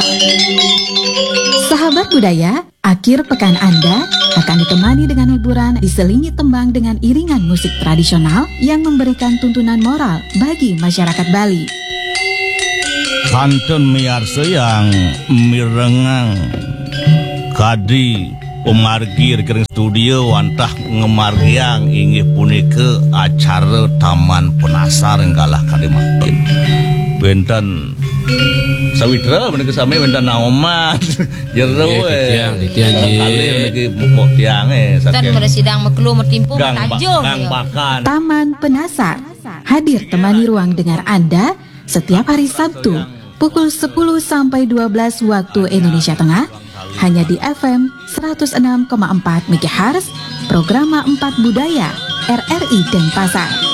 Sahabat budaya, akhir pekan Anda akan ditemani dengan hiburan diselingi tembang dengan iringan musik tradisional yang memberikan tuntunan moral bagi masyarakat Bali. Kantun miarsa yang mirengang kadi pemargi rekening studio wantah ngemargiang inggih punika acara Taman Penasar enggalah kadimakin benten sawitra menika sami benten naoman jero tiang kali niki mok tiange dan sidang mekelu metimpu gang tajung bakan Taman Penasar hadir temani ruang dengar Anda setiap hari Sabtu pukul 10 sampai 12 waktu Indonesia Tengah hanya di FM 106,4 MHz, Programa 4 Budaya, RRI Denpasar.